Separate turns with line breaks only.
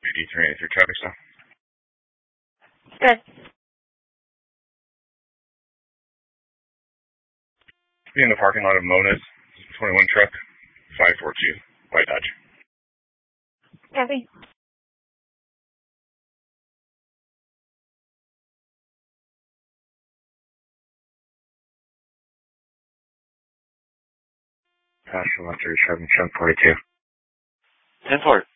D383 traffic stop.
Good.
Be in the parking lot of Mona's 21 truck, 542, White Dodge.
Copy.
Passenger left to return 1042.
10-4.